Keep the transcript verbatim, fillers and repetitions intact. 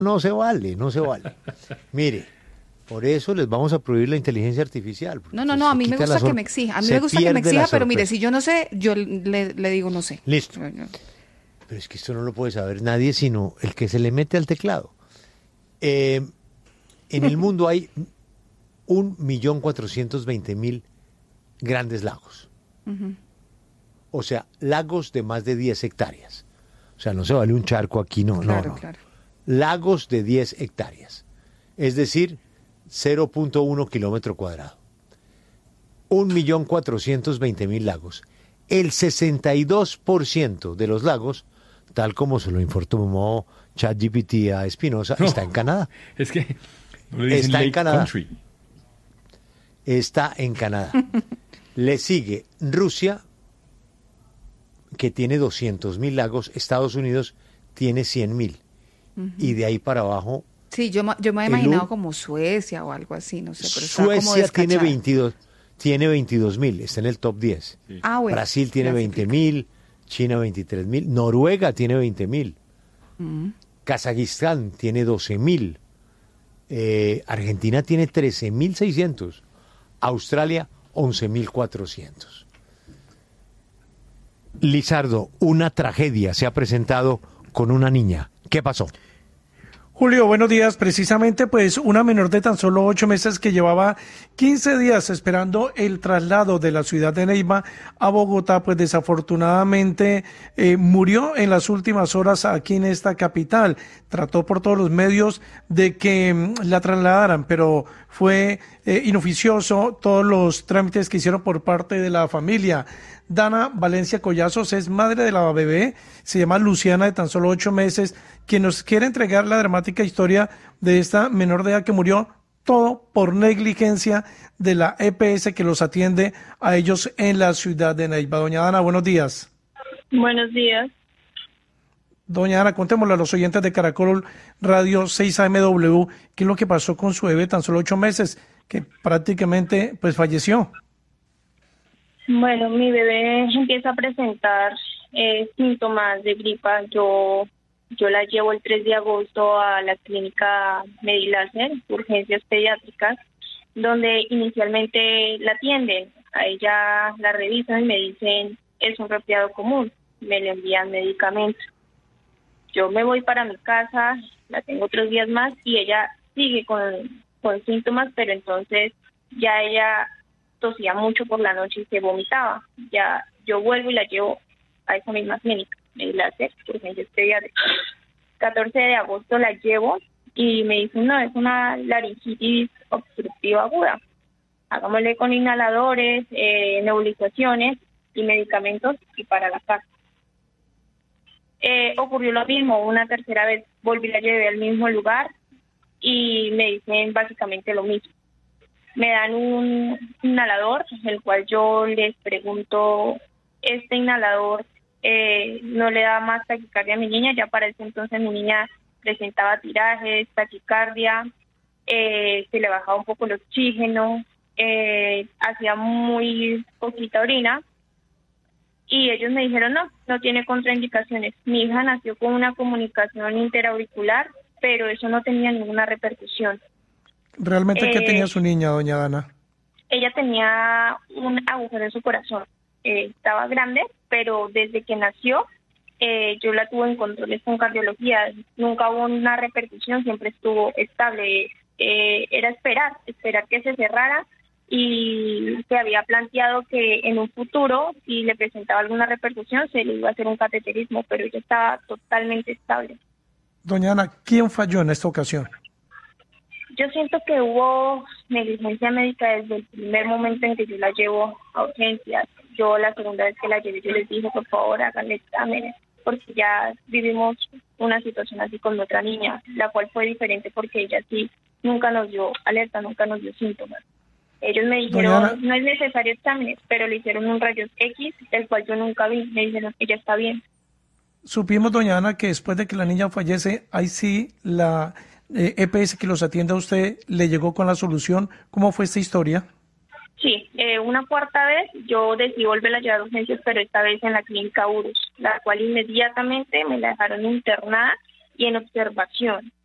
No se vale, no se vale. Mire, por eso les vamos a prohibir la inteligencia artificial. No, no, no, a mí me gusta que me exija. A mí me gusta que me exija, pero mire, si yo no sé, yo le, le digo no sé. Listo. Pero es que esto no lo puede saber nadie, sino el que se le mete al teclado. Eh, en el mundo hay un millón cuatrocientos veinte mil grandes lagos. Uh-huh. O sea, lagos de más de diez hectáreas. O sea, no se vale un charco aquí, no, claro, no, no. Claro. Lagos de diez hectáreas. Es decir, cero punto uno kilómetro cuadrado. un millón cuatrocientos veinte mil lagos. El sesenta y dos por ciento de los lagos, tal como se lo informó ChatGPT a Espinosa, no, está en Canadá. Es que no le está en Canadá. Country. Está en Canadá. Le sigue Rusia, que tiene doscientos mil lagos. Estados Unidos tiene cien mil. Uh-huh. Y de ahí para abajo. Sí, yo, yo me he imaginado como Suecia o algo así, no sé. Pero Suecia tiene veintidós, tiene veintidós mil, está en el top diez. Sí. Ah, bueno, Brasil tiene veinte mil, China veintitrés mil, Noruega tiene veinte mil, uh-huh. Kazajistán tiene doce mil, eh, Argentina tiene trece mil seiscientos, Australia once mil cuatrocientos. Lizardo, una tragedia se ha presentado con una niña. ¿Qué pasó? Julio, buenos días. Precisamente, pues, una menor de tan solo ocho meses que llevaba quince días esperando el traslado de la ciudad de Neiva a Bogotá, pues desafortunadamente eh, murió en las últimas horas aquí en esta capital. Trató por todos los medios de que mm, la trasladaran, pero fue eh, inoficioso todos los trámites que hicieron por parte de la familia. Dana Valencia Collazos es madre de la bebé, se llama Luciana, de tan solo ocho meses, quien nos quiere entregar la dramática historia de esta menor de edad que murió, todo por negligencia de la E P S que los atiende a ellos en la ciudad de Neiva. Doña Dana, buenos días. Buenos días. Doña Dana, contémosle a los oyentes de Caracol Radio seis A M W qué es lo que pasó con su bebé, tan solo ocho meses, que prácticamente pues falleció. Bueno, mi bebé empieza a presentar eh, síntomas de gripa. Yo yo la llevo el tres de agosto a la clínica Mediláser, urgencias pediátricas, donde inicialmente la atienden. A ella la revisan y me dicen, es un resfriado común, me le envían medicamentos. Yo me voy para mi casa, la tengo otros días más y ella sigue con, con síntomas, pero entonces ya ella tosía mucho por la noche y se vomitaba. Ya yo vuelvo y la llevo a esa misma clínica, Mediláser, urgencias pediátricas. catorce de agosto la llevo y me dicen, no, es una laringitis obstructiva aguda. Hagámosle con inhaladores, eh, nebulizaciones y medicamentos y para la casa. Eh, ocurrió lo mismo, una tercera vez volví la llevé al mismo lugar y me dicen básicamente lo mismo. Me dan un inhalador, el cual yo les pregunto, este inhalador eh, no le da más taquicardia a mi niña. Ya para ese entonces mi niña presentaba tirajes, taquicardia, eh, se le bajaba un poco el oxígeno, eh, hacía muy poquita orina. Y ellos me dijeron, no, no tiene contraindicaciones. Mi hija nació con una comunicación interauricular, pero eso no tenía ninguna repercusión. ¿Realmente eh, qué tenía su niña, doña Dana? Ella tenía un agujero en su corazón. Eh, estaba grande, pero desde que nació eh, yo la tuve en controles con cardiología. Nunca hubo una repercusión, siempre estuvo estable. Eh, era esperar, esperar que se cerrara, y se había planteado que en un futuro, si le presentaba alguna repercusión, se le iba a hacer un cateterismo, pero ella estaba totalmente estable. Doña Ana, ¿quién falló en esta ocasión? Yo siento que hubo negligencia médica desde el primer momento en que yo la llevo a urgencias. Yo la segunda vez que la llevé, yo les dije, por favor, háganle exámenes, porque ya vivimos una situación así con otra niña, la cual fue diferente porque ella sí nunca nos dio alerta, nunca nos dio síntomas. Ellos me dijeron, no es necesario exámenes, pero le hicieron un rayos X, el cual yo nunca vi. Me dijeron, ella está bien. Supimos, doña Ana, que después de que la niña fallece, ahí sí la eh, E P S que los atiende a usted le llegó con la solución. ¿Cómo fue esta historia? Sí, eh, una cuarta vez yo decidí volver a llevar urgencias, pero esta vez en la clínica Urus, la cual inmediatamente me la dejaron internada y en observación.